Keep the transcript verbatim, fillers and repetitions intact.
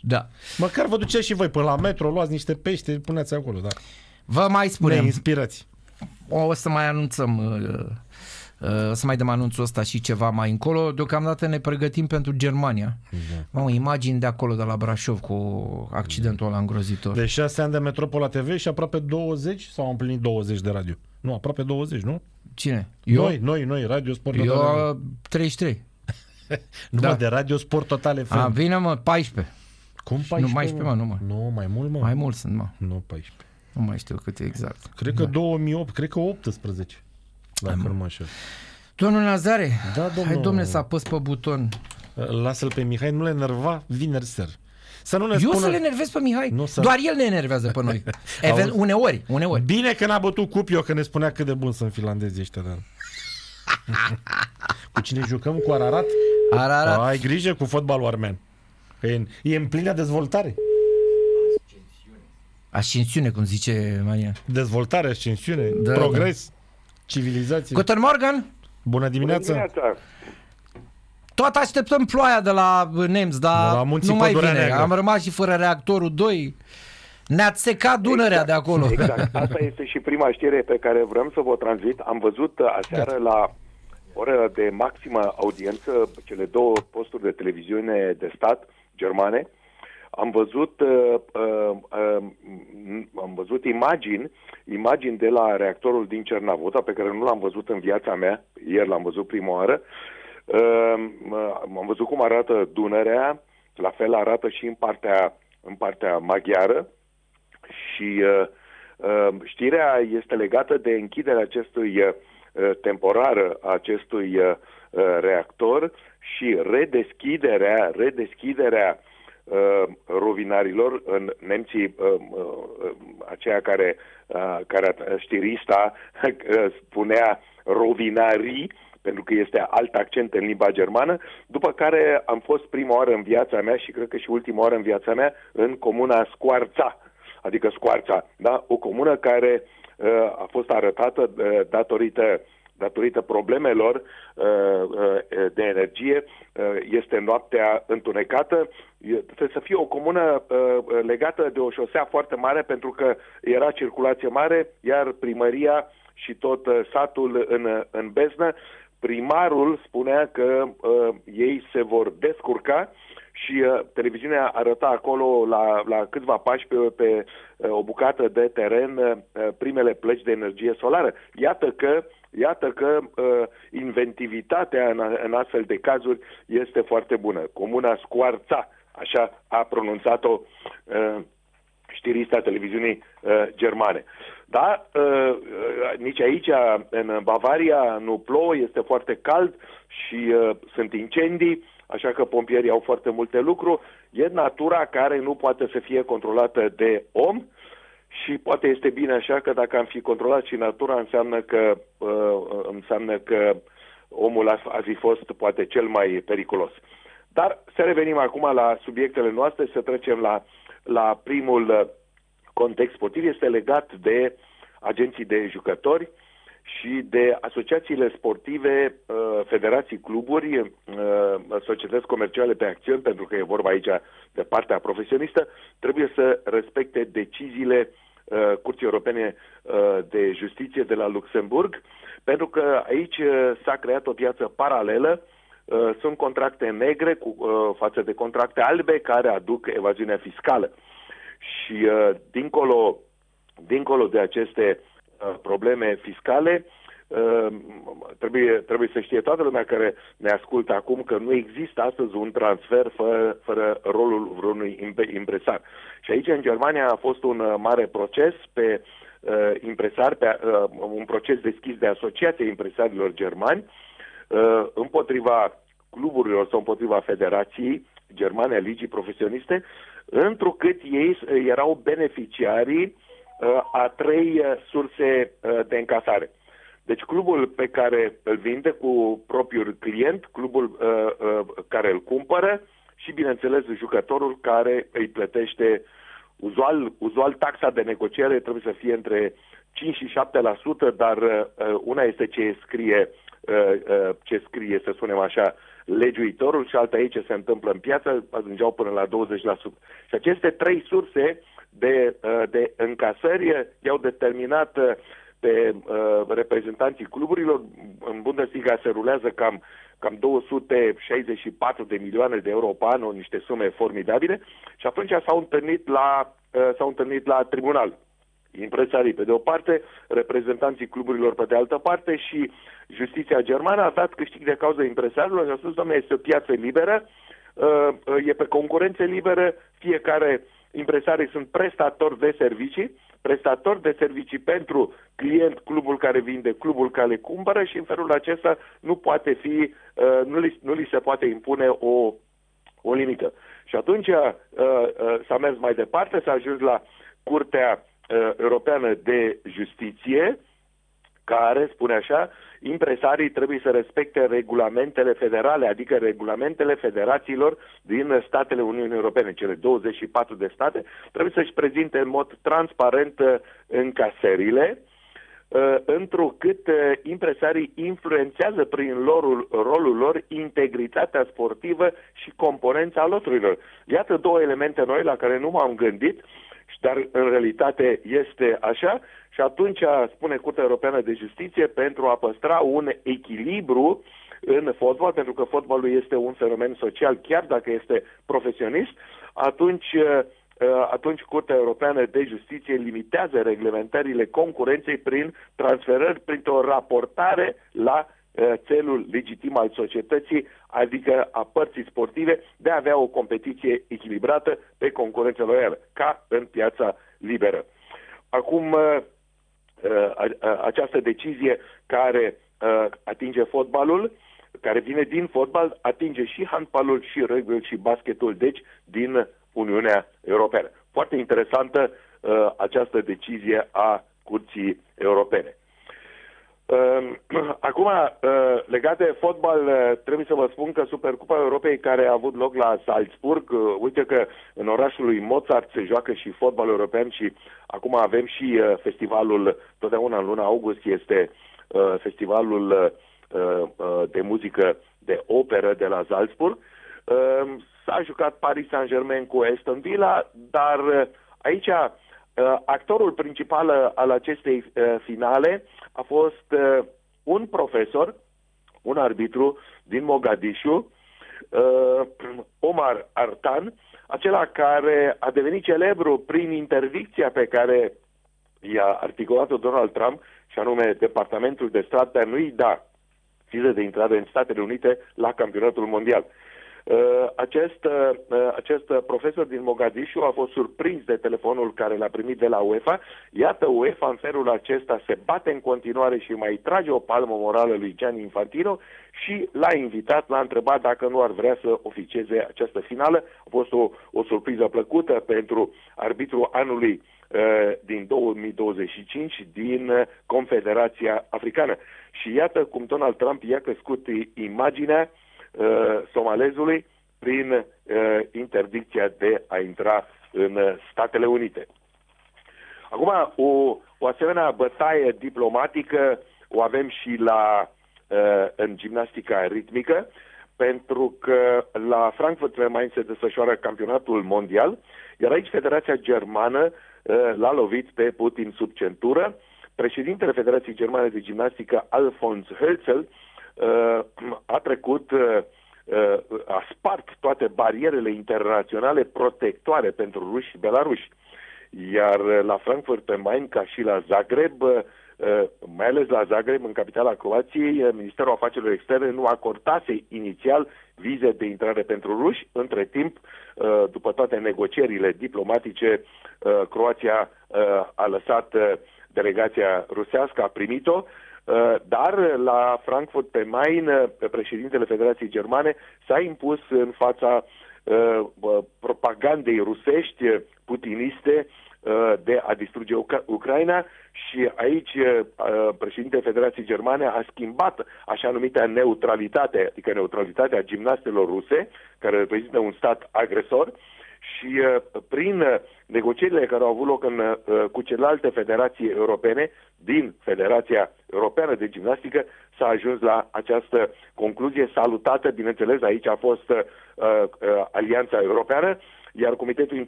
Da. Măcar vă duceți și voi până la metro, luați niște pește, puneți acolo, da. Vă mai spunem. Ne inspirați. O, o să mai anunțăm, uh, uh, să mai dăm anunțul ăsta și ceva mai încolo. Deocamdată ne pregătim pentru Germania. Da. Mamă, imagini de acolo, de la Brașov, cu accidentul ăla îngrozitor. De șase ani de Metropola T V și aproape douăzeci sau au împlinit douăzeci de radio? Nu, aproape douăzeci, nu? Cine? Eu? Noi, noi, noi, Radio Sport Eu Total. treizeci și trei. Numai da. De Radio Sport Total F M. A, bine mă, paisprezece. Cum paisprezece? Nu, paisprezece, mă, nu mă. Nu, mai mult, mă. Mai mult sunt, mă. Nu, paisprezece. Nu mai știu cât e exact. Cred că da. două mii opt, cred că optsprezece. Dacă nu mă înșel. Domnul Nazare, da, domnul... hai domnule să apăs pe buton. Lasă-l pe Mihai, nu le enerva vineri ser. Să nu ne Eu spună... să le enervez pe Mihai? Nu, să... Doar el ne enervează pe noi. Even... uneori, uneori. Bine că n-a bătut Cupio, că ne spunea cât de bun sunt finlandezii ăștia. Dar... Cu cine jucăm? Cu Ararat? Ararat. Ai grijă cu fotbalul armen. Că e în, e în plină dezvoltare. Ascensiune, cum zice Maria. Dezvoltare, ascensiune, da, progres, da. Civilizație. Guten Morgen! Bună dimineața! Bună dimineața! Tot așteptăm ploaia de la Nemț, dar nu mai vine. Neagră. Am rămas și fără reactorul doi. Ne-ați secat Dunărea exact, de acolo. Exact. Asta este și prima știre pe care vrem să vă transmit. Am văzut aseară la oră de maximă audiență cele două posturi de televiziune de stat germane. Am văzut uh, uh, uh, am văzut imagini, imagini de la reactorul din Cernavota, pe care nu l-am văzut în viața mea. Ieri l-am văzut prima oară. Uh, am văzut cum arată Dunărea, la fel arată și în partea, în partea maghiară. Și uh, uh, știrea este legată de închiderea acestui uh, temporară a acestui uh, reactor și redeschiderea, redeschiderea uh, rovinarilor în nemții, uh, uh, aceea care, uh, care știrista uh, spunea rovinarii, pentru că este alt accent în limba germană, după care am fost prima oară în viața mea și cred că și ultima oară în viața mea în comuna Scoarța, adică Scoarța, da? O comună care uh, a fost arătată uh, datorită, datorită problemelor uh, uh, de energie, uh, este noaptea întunecată. Trebuie să fie o comună uh, legată de o șosea foarte mare pentru că era circulație mare, iar primăria și tot uh, satul în, în beznă. Primarul spunea că uh, ei se vor descurca și uh, televiziunea arăta acolo la, la câțiva pași pe, pe uh, o bucată de teren uh, primele plăci de energie solară. Iată că, iată că uh, inventivitatea în, în astfel de cazuri este foarte bună. Comuna Scoarța, așa a pronunțat-o uh, știrista televiziunii uh, germane. Da, uh, uh, nici aici, în Bavaria, nu plouă, este foarte cald și uh, sunt incendii, așa că pompierii au foarte multe lucruri. E natura care nu poate să fie controlată de om și poate este bine așa că dacă am fi controlat și natura, înseamnă că, uh, înseamnă că omul ar fi fost poate cel mai periculos. Dar să revenim acum la subiectele noastre, să trecem la, la primul context sportiv. Este legat de agenții de jucători și de asociațiile sportive, federații, cluburi, societăți comerciale pe acțiuni, pentru că e vorba aici de partea profesionistă, trebuie să respecte deciziile Curții Europene de Justiție de la Luxemburg, pentru că aici s-a creat o piață paralelă. Sunt contracte negre cu, față de contracte albe care aduc evaziunea fiscală. Și dincolo, dincolo de aceste probleme fiscale, trebuie, trebuie să știe toată lumea care ne ascultă acum că nu există astăzi un transfer fără, fără rolul vreunui impresar. Și aici în Germania a fost un mare proces pe uh, impresar, pe, uh, un proces deschis de Asociația Impresarilor Germani uh, împotriva cluburilor sau împotriva Federației Germane a Ligii Profesioniste, întrucât ei erau beneficiarii a trei surse de încasare. Deci clubul pe care îl vinde cu propriul client, clubul care îl cumpără și, bineînțeles, jucătorul care îi plătește uzual, uzual taxa de negociere trebuie să fie între cinci și șapte la sută, dar una este ce scrie, ce scrie, să spunem așa, legiuitorul și alta e ce se întâmplă în piață, ajungeau până la douăzeci la sută. Și aceste trei surse de, de încasări i-au determinat pe uh, reprezentanții cluburilor. În Bundesliga se rulează cam, cam două sute șaizeci și patru de milioane de euro pe an, niște sume formidabile, și atunci s-au întâlnit la, uh, s-au întâlnit la tribunal. Impresarii pe de o parte, reprezentanții cluburilor pe de altă parte, și justiția germană a dat câștig de cauză impresarilor și a spus, doamne, este o piață liberă, uh, e pe concurență liberă, fiecare impresarii sunt prestatori de servicii, prestator de servicii pentru client, clubul care vinde, clubul care le cumpără, și în felul acesta nu poate fi, uh, nu, li, nu li se poate impune o, o limită. Și atunci uh, uh, s-a mers mai departe, s-a ajuns la Curtea uh, Europeană de Justiție, care spune așa: impresarii trebuie să respecte regulamentele federale, adică regulamentele federațiilor din statele Uniunii Europene. Cele douăzeci și patru de state trebuie să-și prezinte în mod transparent încasările, întrucât impresarii influențează prin lorul, rolul lor integritatea sportivă și componența loturilor. Iată două elemente noi la care nu m-am gândit, dar în realitate este așa. Și atunci spune Curtea Europeană de Justiție, pentru a păstra un echilibru în fotbal, pentru că fotbalul este un fenomen social, chiar dacă este profesionist, atunci, atunci Curtea Europeană de Justiție limitează reglementările concurenței prin transferări, printr-o raportare la țelul legitim al societății, adică a părții sportive, de a avea o competiție echilibrată pe concurență loială, ca în piața liberă. Acum, această decizie care atinge fotbalul, care vine din fotbal, atinge și handbalul, și rugby-ul, și basketul, deci din Uniunea Europeană. Foarte interesantă această decizie a Curții Europene. Acum, legat de fotbal, trebuie să vă spun că Supercupa Europei, care a avut loc la Salzburg, uite că în orașul lui Mozart se joacă și fotbal european, și acum avem și festivalul, totdeauna în luna august este festivalul de muzică de operă de la Salzburg. S-a jucat Paris Saint-Germain cu Aston Villa, dar aici actorul principal al acestei finale a fost un profesor, un arbitru din Mogadishu, Omar Artan, acela care a devenit celebru prin interdicția pe care i-a articulat-o Donald Trump, și anume Departamentul de Stat de a nu-i da vize de intrare în Statele Unite la campionatul mondial. Acest, acest profesor din Mogadishu a fost surprins de telefonul care l-a primit de la UEFA. Iată, UEFA în felul acesta se bate în continuare și mai trage o palmă morală lui Gianni Infantino și l-a invitat, l-a întrebat dacă nu ar vrea să oficieze această finală. A fost o, o surpriză plăcută pentru arbitrul anului din două mii douăzeci și cinci din Confederația Africană. Și iată cum Donald Trump i-a crescut imaginea uh, somalezului prin uh, interdicția de a intra în Statele Unite. Acum, o, o asemenea bătaie diplomatică o avem și la, uh, în gimnastica ritmică, pentru că la Frankfurt am Main se desfășoară campionatul mondial, iar aici Federația Germană uh, l-a lovit pe Putin sub centură. Președintele Federației Germane de Gimnastică, Alfons Hölzel, uh, a trecut, uh, a spart toate barierele internaționale protectoare pentru ruși și belaruși. Iar la Frankfurt pe Main, ca și la Zagreb, uh, mai ales la Zagreb, în capitala Croației, Ministerul Afacerilor Externe nu acordase inițial vize de intrare pentru ruși. Între timp, uh, după toate negocierile diplomatice, uh, Croația uh, a lăsat uh, delegația rusească, a primit-o, dar la Frankfurt pe Main, președintele Federației Germane s-a impus în fața propagandei rusești putiniste de a distruge Ucraina, și aici președintele Federației Germane a schimbat așa numită neutralitate, adică neutralitatea gimnastelor ruse, care reprezintă un stat agresor, și prin negocierile care au avut loc în, cu celelalte federații europene, din Federația Europeană de Gimnastică, s-a ajuns la această concluzie salutată. Bineînțeles, aici a fost uh, uh, Alianța Europeană, iar Comitetul